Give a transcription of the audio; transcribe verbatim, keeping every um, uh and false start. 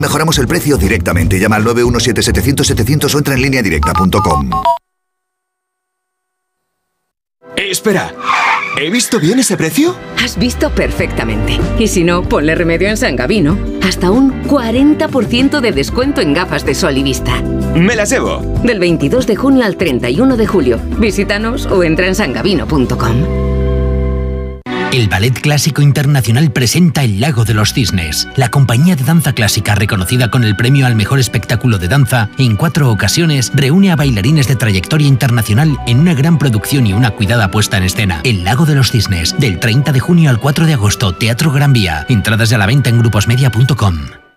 Mejoramos el precio directamente. Llama al nueve uno siete setecientos setecientos o entra en línea directa punto com. Espera, ¿he visto bien ese precio? Has visto perfectamente. Y si no, ponle remedio en San Gabino. Hasta un cuarenta por ciento de descuento en gafas de sol y vista. Me las llevo. Del veintidós de junio al treinta y uno de julio. Visítanos o entra en san gabino punto com. El Ballet Clásico Internacional presenta El Lago de los Cisnes, la compañía de danza clásica reconocida con el premio al mejor espectáculo de danza. En cuatro ocasiones reúne a bailarines de trayectoria internacional en una gran producción y una cuidada puesta en escena. El Lago de los Cisnes, del treinta de junio al cuatro de agosto, Teatro Gran Vía. Entradas a la venta en gruposmedia punto com.